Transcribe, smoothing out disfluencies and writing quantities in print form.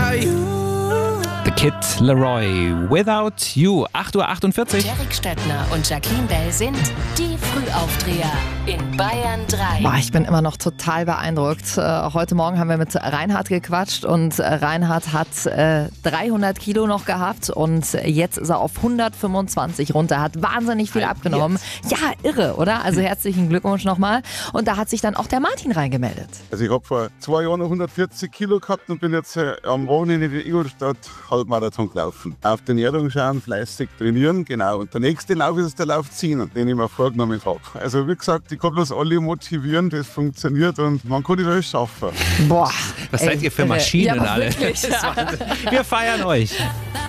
The Kid Laroi, Without You, 8:48 Uhr. Derek Stettner und Jacqueline Bell sind die Frühaufdreher in Bayern 3. Boah, ich bin immer noch total beeindruckt. Heute Morgen haben wir mit Reinhard gequatscht und Reinhard hat 300 Kilo noch gehabt und jetzt ist er auf 125 runter, hat wahnsinnig viel abgenommen. Ja, irre, oder? Also herzlichen Glückwunsch nochmal. Und da hat sich dann auch der Martin reingemeldet. Also ich habe vor 2 Jahren noch 140 Kilo gehabt und bin jetzt am Wochenende in der Ingolstadt Halbmarathon gelaufen. Auf die Ernährung schauen, fleißig trainieren, genau. Und der nächste Lauf ist der Lauf 10, den ich mir vorgenommen habe. Also wie gesagt, ich kann bloß alle motivieren, das funktioniert und man kann das alles schaffen. Boah. Was seid ihr für Maschinen ja, alle? wirklich. Wir feiern euch.